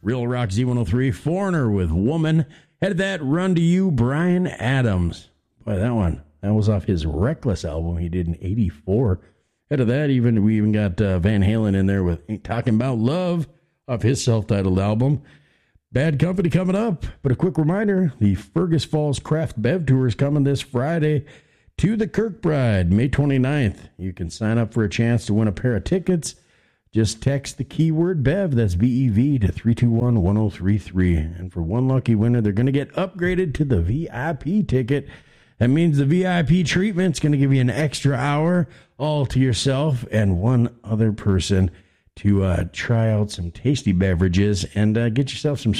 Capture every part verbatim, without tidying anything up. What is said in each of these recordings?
Real Rock Z one oh three, Foreigner with Woman. Headed that Run to You, Bryan Adams. Boy, that one, that was off his Reckless album he did in eighty-four. Head of that, even we even got uh, Van Halen in there with Talking About Love off his self-titled album. Bad Company coming up. But a quick reminder, the Fergus Falls Craft Bev Tour is coming this Friday to the Kirkbride, May twenty-ninth. You can sign up for a chance to win a pair of tickets. Just text the keyword BEV, that's B E V, to three two one, one oh three three. And for one lucky winner, they're going to get upgraded to the V I P ticket. That means the V I P treatment's going to give you an extra hour all to yourself and one other person to uh, try out some tasty beverages and uh, get yourself some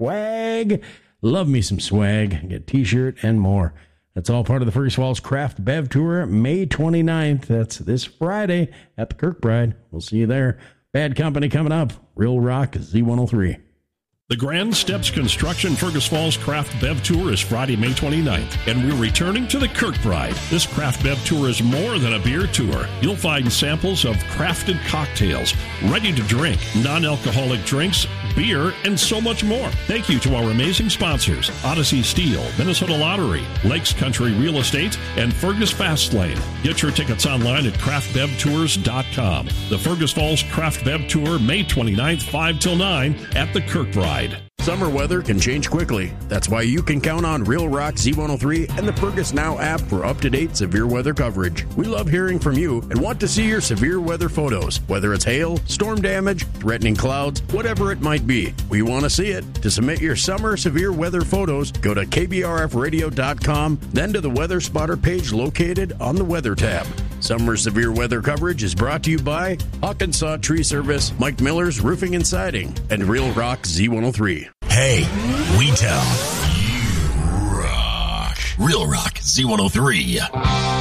swag. Love me some swag. Get a t-shirt and more. That's all part of the Fergus Falls Craft Bev Tour, May twenty-ninth. That's this Friday at the Kirkbride. We'll see you there. Bad Company coming up. Real Rock Z one oh three. The Grand Steps Construction Fergus Falls Craft Bev Tour is Friday, May twenty-ninth, and we're returning to the Kirkbride. This Craft Bev Tour is more than a beer tour. You'll find samples of crafted cocktails, ready to drink, non-alcoholic drinks, beer, and so much more. Thank you to our amazing sponsors, Odyssey Steel, Minnesota Lottery, Lakes Country Real Estate, and Fergus Fastlane. Get your tickets online at craft bev tours dot com. The Fergus Falls Craft Bev Tour, May twenty-ninth, five till nine at the Kirkbride. Summer weather can change quickly. That's why you can count on Real Rock Z one oh three and the Fergus Now app for up-to-date severe weather coverage. We love hearing from you and want to see your severe weather photos, whether it's hail, storm damage, threatening clouds, whatever it might be. We want to see it. To submit your summer severe weather photos, go to K B R F radio dot com, then to the Weather Spotter page located on the Weather tab. Summer severe weather coverage is brought to you by Hawkinsaw Tree Service, Mike Miller's Roofing and Siding, and Real Rock Z one oh three. Hey, we tell. You rock. Real Rock Z one oh three.